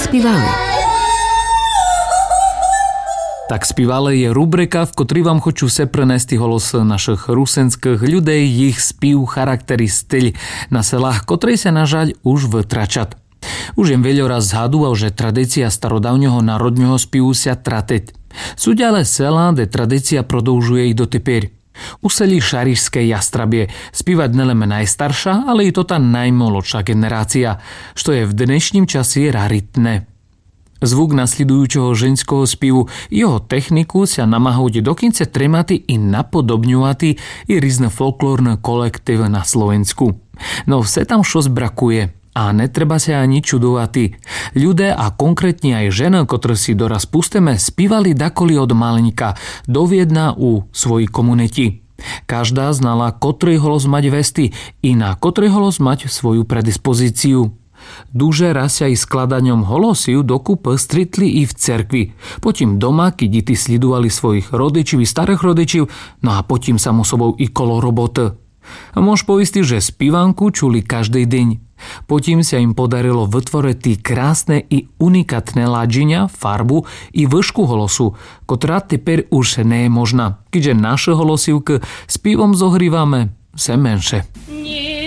spívali. Tak spívali je rubrika, v ktorej vám хочу все принести голос наших русинських людей, їх спів, характер і стиль на селах, котрий sa na žaľ už vytračat. Už jem veľa raz zhadoval, že tradícia starodávneho národného spívu sa trateť. Sú ďalej sela, kde tradícia prodĺžuje i doteper. U selí Šarišské Jastrabie spívať nelen najstarša, ale i to tá najmolodšia generácia, što je v dnešním čase raritné. Zvuk nasledujúceho ženského spívu i jeho techniku sa namahujú dokonce trematy i napodobňovati i rýzne folklórne kolektív na Slovensku. No vse tam šos brakuje a netreba sa ani čudovati. Ľudia a konkrétne aj ženy, ktoré si doraz pusteme, spívali dakoli od maleňka do Viedna u svojej komunity. Každá znala, ktorý hlas mať vesty i na ktorý hlas mať svoju predispozíciu. Duže raz sa i skladaňom holosiu dokúp stritli i v cerkvi. Potím doma, keď deti sledovali svojich rodičov i starých rodičov, no a potím samo sobou i kolo roboty. A môž poistiť, že spívanku čuli každý deň. Potím sa im podarilo vytvoriť tí krásne i unikátne ladžiňa, farbu i výšku holosu, ktorá teper už nie je možná, keďže naše holosivky s pívom zohrívame sem menšie.